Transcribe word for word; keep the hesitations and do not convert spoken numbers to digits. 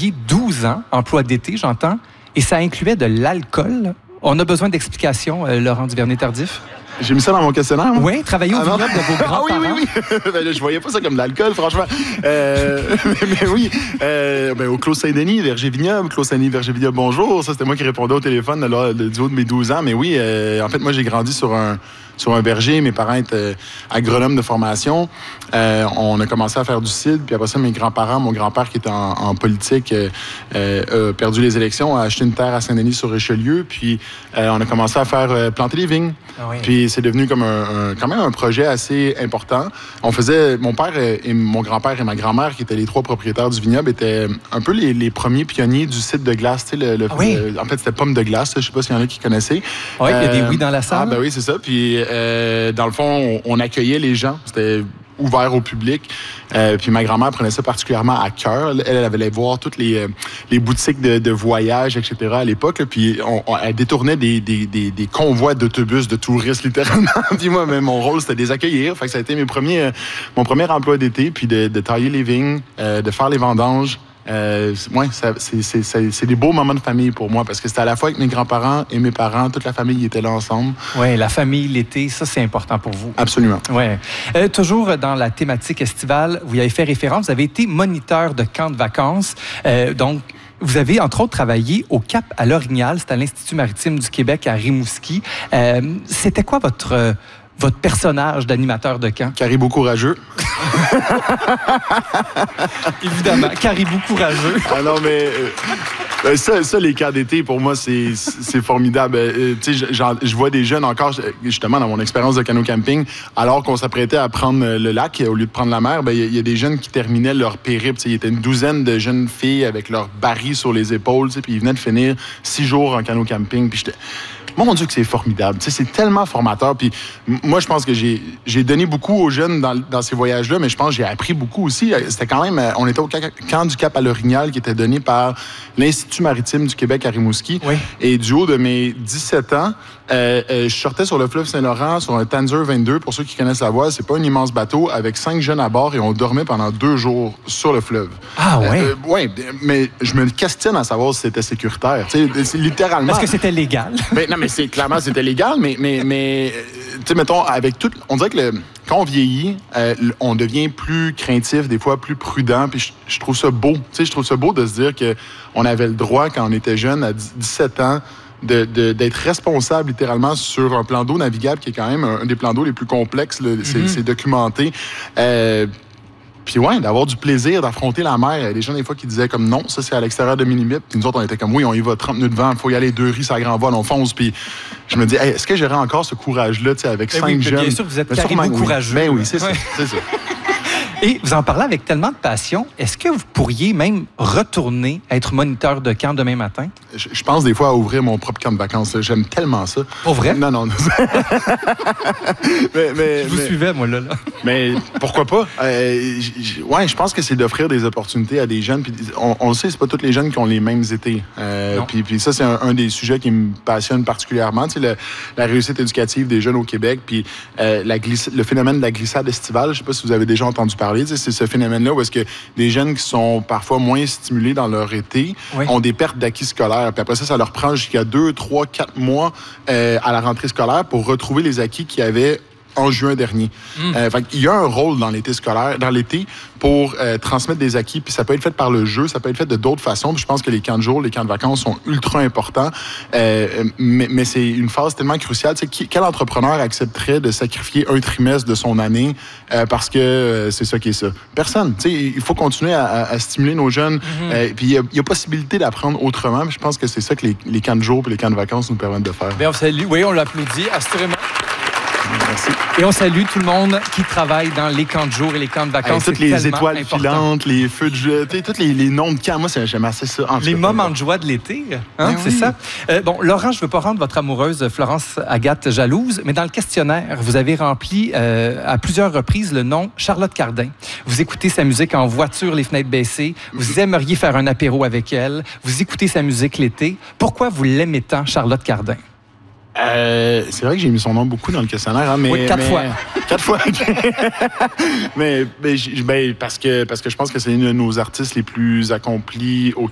aviez douze ans, emploi d'été, j'entends, et ça incluait de l'alcool. On a besoin d'explications, euh, Laurent Duvernay-Tardif. J'ai mis ça dans mon questionnaire. Moi. Oui, travailler au ah, vignoble de vos grands-parents. Ah oui, oui, oui. ben, là, je voyais pas ça comme de l'alcool, franchement. Euh, mais, mais oui, euh, ben, au Clos Saint-Denis, Verger Vignoble, Clos Saint-Denis, Verger Vignoble, bonjour. Ça, c'était moi qui répondais au téléphone là, du haut de mes douze ans. Mais oui, euh, en fait, moi, j'ai grandi sur un, sur un verger. Mes parents étaient euh, agronomes de formation. Euh, on a commencé à faire du cidre. Puis après ça, mes grands-parents, mon grand-père qui était en, en politique, euh, euh, a perdu les élections, a acheté une terre à Saint-Denis-sur-Richelieu. Puis euh, on a commencé à faire euh, planter des vignes. Ah oui. Puis c'est devenu comme un, un, quand même un projet assez important. On faisait, mon père et mon grand-père et ma grand-mère, qui étaient les trois propriétaires du vignoble, étaient un peu les, les premiers pionniers du cidre de glace. Tu sais, le, le, ah oui. le, en fait, c'était pomme de glace. Je sais pas s'il y en a qui connaissaient. Oui, euh, il y a des oui dans la Ah salle. ben oui, c'est ça. Puis euh, dans le fond, on, on accueillait les gens. C'était ouvert au public. Euh, puis ma grand-mère prenait ça particulièrement à cœur. Elle, elle avait allé voir toutes les, euh, les boutiques de, de voyage, et cetera à l'époque. Là, puis on, on, elle détournait des, des, des, des convois d'autobus de touristes, littéralement. Puis moi, mais mon rôle, c'était de les accueillir. Fait que ça a été mes premiers, euh, mon premier emploi d'été, puis de, de tailler les vignes, euh, de faire les vendanges. Euh, ouais, ça, c'est, c'est, c'est, c'est des beaux moments de famille pour moi parce que c'était à la fois avec mes grands-parents et mes parents, toute la famille était là ensemble. Oui, la famille, l'été, ça c'est important pour vous. Absolument. Ouais. Euh, toujours dans la thématique estivale, vous y avez fait référence, vous avez été moniteur de camp de vacances, euh, donc vous avez, entre autres, travaillé au Cap à l'Orignal, c'est à l'Institut maritime du Québec à Rimouski. Euh, c'était quoi votre... Euh, votre personnage d'animateur de camp? Caribou courageux. Évidemment, caribou courageux. Ah non, mais euh, ça, ça, les camps d'été, pour moi, c'est, c'est formidable. Euh, tu sais, je vois des jeunes encore, justement, dans mon expérience de canot camping, alors qu'on s'apprêtait à prendre le lac au lieu de prendre la mer, il y, y a des jeunes qui terminaient leur périple. Il y était une douzaine de jeunes filles avec leurs barils sur les épaules, puis ils venaient de finir six jours en canot camping. Puis j'étais... Mon Dieu que c'est formidable. Tu sais, c'est tellement formateur. Puis moi, je pense que j'ai, j'ai donné beaucoup aux jeunes dans, dans ces voyages-là, mais je pense que j'ai appris beaucoup aussi. C'était quand même... On était au camp du Cap à l'Orignal qui était donné par l'Institut maritime du Québec à Rimouski. Oui. Et du haut de mes dix-sept ans, euh, euh, je sortais sur le fleuve Saint-Laurent sur un Tanzer vingt-deux. Pour ceux qui connaissent la voile, c'est pas un immense bateau avec cinq jeunes à bord et on dormait pendant deux jours sur le fleuve. Ah oui? Euh, oui, mais je me questionne à savoir si c'était sécuritaire. Tu sais, c'est littéralement... Est-ce que c'était légal? Ben, non, mais c'est clairement, c'était légal, mais, mais, mais tu sais, mettons, avec tout... On dirait que le, quand on vieillit, euh, on devient plus craintif, des fois plus prudent, puis je, je trouve ça beau. Tu sais, je trouve ça beau de se dire qu'on avait le droit, quand on était jeune, à dix-sept ans, De, de, d'être responsable littéralement sur un plan d'eau navigable qui est quand même un, un des plans d'eau les plus complexes. Là, c'est, mm-hmm. c'est documenté. Euh, Puis ouais, d'avoir du plaisir d'affronter la mer. Il y a des gens des fois qui disaient comme non, ça c'est à l'extérieur de mes limites. Puis nous autres, on était comme oui, on y va trente minutes de vent, il faut y aller deux riz, ça grand vol, on fonce. Puis je me dis, hey, est-ce que j'aurais encore ce courage-là, tu sais, avec mais cinq oui, jeunes? Bien sûr, vous êtes caribou oui. courageux. Ben oui, c'est ça, ouais. c'est ça. Et vous en parlez avec tellement de passion. Est-ce que vous pourriez même retourner être moniteur de camp demain matin? Je, je pense des fois à ouvrir mon propre camp de vacances. J'aime tellement ça. Pour vrai? Non, non. non. mais, mais, je vous mais, suivais, moi, là. là. Mais pourquoi pas? Euh, j, j, ouais, je pense que c'est d'offrir des opportunités à des jeunes. Puis on, on le sait, c'est pas tous les jeunes qui ont les mêmes étés. Euh, puis, puis ça, c'est un, un des sujets qui me passionne particulièrement. Tu sais, le, la réussite éducative des jeunes au Québec. Puis euh, la glisse, le phénomène de la glissade estivale. Je sais pas si vous avez déjà entendu parler. C'est ce phénomène-là où est-ce que des jeunes qui sont parfois moins stimulés dans leur été oui. ont des pertes d'acquis scolaires. Puis après ça, ça leur prend jusqu'à deux, trois, quatre mois euh, à la rentrée scolaire pour retrouver les acquis qu'ils avaient en juin dernier. Mm. Euh, fait, il y a un rôle dans l'été scolaire, dans l'été, pour euh, transmettre des acquis. Puis ça peut être fait par le jeu, ça peut être fait de d'autres façons. Puis je pense que les camps de jour, les camps de vacances sont ultra importants. Euh, mais, mais c'est une phase tellement cruciale. Tu sais, qui, quel entrepreneur accepterait de sacrifier un trimestre de son année euh, parce que euh, c'est ça qui est ça? Personne. Tu sais, il faut continuer à, à, à stimuler nos jeunes. Mm-hmm. Euh, puis il y, y a possibilité d'apprendre autrement. Puis je pense que c'est ça que les, les camps de jour et les camps de vacances nous permettent de faire. Bien, on salue. Oui, on l'applaudit, assurément. Merci. Et on salue tout le monde qui travaille dans les camps de jour et les camps de vacances. Hey, toutes les étoiles important. filantes, les feux de jeu, tous les, les noms de camps. Moi, j'aime assez ça. En les moments de joie de l'été, hein, c'est oui. ça. Euh, bon, Laurent, je ne veux pas rendre votre amoureuse Florence Agathe jalouse, mais dans le questionnaire, vous avez rempli euh, à plusieurs reprises le nom Charlotte Cardin. Vous écoutez sa musique en voiture, les fenêtres baissées. Vous aimeriez faire un apéro avec elle. Vous écoutez sa musique l'été. Pourquoi vous l'aimez tant, Charlotte Cardin? Euh, c'est vrai que j'ai mis son nom beaucoup dans le questionnaire, hein, mais oui, quatre mais, fois. Quatre fois. mais mais ben, parce que parce que je pense que c'est une de nos artistes les plus accomplis au